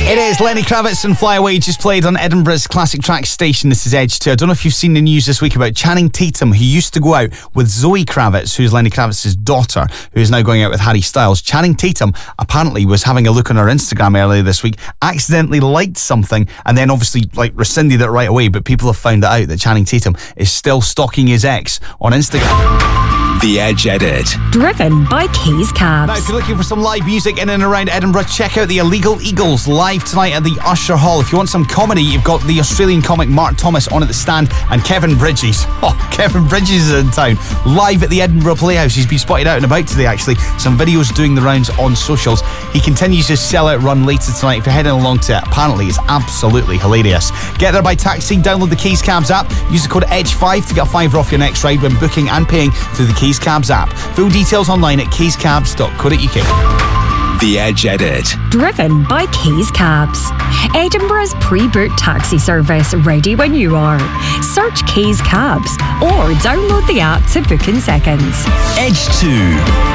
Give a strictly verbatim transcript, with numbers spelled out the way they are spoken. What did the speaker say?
It is Lenny Kravitz and Fly Away, just played on Edinburgh's classic track station. This is Edge two. I don't know if you've seen the news this week about Channing Tatum, who used to go out with Zoe Kravitz, who's Lenny Kravitz's daughter, who is now going out with Harry Styles. Channing Tatum apparently was having a look on her Instagram earlier this week, accidentally liked something, and then obviously like rescinded it right away. But people have found out that Channing Tatum is still stalking his ex on Instagram. The Edge Edit. Driven by Keys Cabs. Now, if you're looking for some live music in and around Edinburgh, check out the Illegal Eagles live tonight at the Usher Hall. If you want some comedy, you've got the Australian comic Mark Thomas on at the stand, and Kevin Bridges. Oh, Kevin Bridges is in town, live at the Edinburgh Playhouse. He's been spotted out and about today, actually. Some videos doing the rounds on socials. He continues his sellout run later tonight. If you're heading along to it, apparently it's absolutely hilarious. Get there by taxi, download the Keys Cabs app, use the code E D G E five to get a fiver off your next ride when booking and paying through the Keys Cabs app. Full details online at keys cabs dot co dot uk. The Edge Edit. Driven by Keys Cabs. Edinburgh's pre-booked taxi service, ready when you are. Search Keys Cabs or download the app to book in seconds. Edge two.